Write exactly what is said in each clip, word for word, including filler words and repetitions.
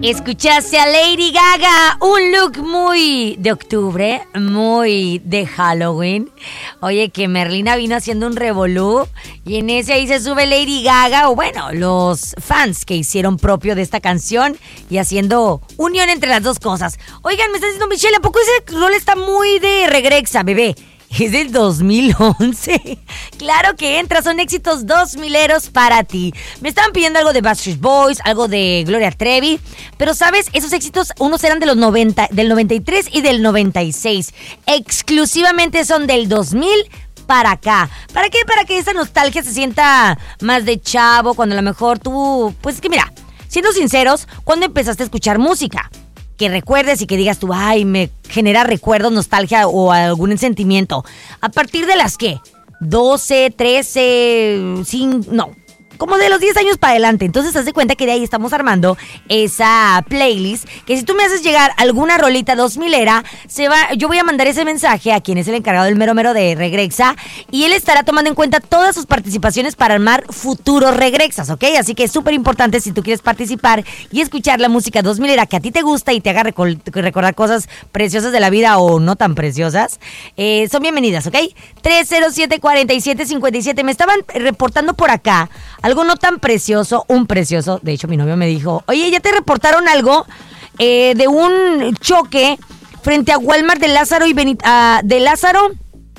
Escuchaste a Lady Gaga, un look muy de octubre, muy de Halloween. Oye, que Merlina vino haciendo un revolú y en ese ahí se sube Lady Gaga, o bueno, los fans que hicieron propio de esta canción y haciendo unión entre las dos cosas. Oigan, me está diciendo Michelle, ¿a poco ese rol está muy de regrexa, bebé? Es del dos mil once. Claro que entra, son éxitos dos mileros para ti. Me estaban pidiendo algo de Backstreet Boys, algo de Gloria Trevi, pero sabes, esos éxitos unos eran de los noventa, del noventa y tres y del noventa y seis. Exclusivamente son del dos mil para acá. ¿Para qué? Para que esa nostalgia se sienta más de chavo, cuando a lo mejor tú, pues es que mira, siendo sinceros, ¿cuándo empezaste a escuchar música? Que recuerdes y que digas tú, ay, me genera recuerdos, nostalgia o algún sentimiento. ¿A partir de las qué? doce, trece, cinco, no, como de los diez años para adelante. Entonces, haz de cuenta que de ahí estamos armando esa playlist, que si tú me haces llegar alguna rolita dos milera, se va, yo voy a mandar ese mensaje a quien es el encargado del mero mero de Regrexa, y él estará tomando en cuenta todas sus participaciones para armar futuros Regrexas, ¿ok? Así que es súper importante, si tú quieres participar y escuchar la música dos milera que a ti te gusta y te haga recol- recordar cosas preciosas de la vida o no tan preciosas, eh, son bienvenidas, ¿ok? tres cero siete, cuatro siete, cinco siete. Me estaban reportando por acá algo no tan precioso, un precioso. De hecho, mi novio me dijo, oye, ¿ya te reportaron algo eh, de un choque frente a Walmart de Lázaro y Benito, uh, de Lázaro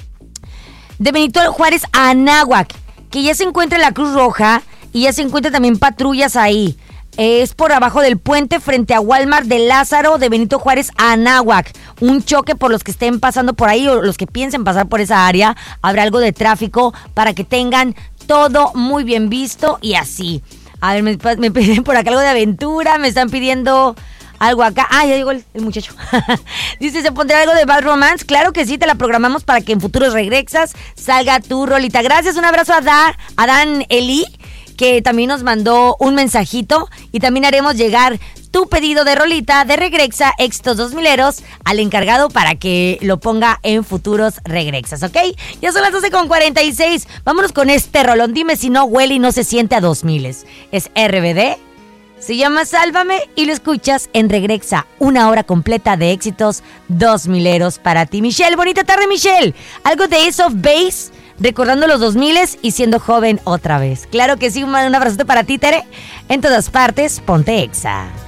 de Benito Juárez a Anáhuac? Que ya se encuentra la Cruz Roja y ya se encuentran también patrullas ahí. Es por abajo del puente frente a Walmart de Lázaro de Benito Juárez a Anáhuac. Un choque por los que estén pasando por ahí o los que piensen pasar por esa área. Habrá algo de tráfico para que tengan todo muy bien visto y así. A ver, me, me piden por acá algo de aventura, me están pidiendo algo acá. Ah, ya llegó el, el muchacho. Dice, ¿se pondrá algo de Bad Romance? Claro que sí, te la programamos para que en futuros Regrexas salga tu rolita. Gracias, un abrazo a, da, a Dan Eli, que también nos mandó un mensajito, y también haremos llegar tu pedido de rolita de Regrexa éxitos dos mileros al encargado para que lo ponga en futuros Regrexas, ¿ok? Ya son las doce con cuarenta y seis. Vámonos con este rolón. Dime si no huele y no se siente a dos miles. Es R B D, se llama Sálvame y lo escuchas en Regrexa. Una hora completa de éxitos dos mileros para ti. Michelle, bonita tarde, Michelle. Algo de Ace of Base, recordando los dos miles y siendo joven otra vez. Claro que sí, un abrazote para ti, Tere. En todas partes, ponte Exa.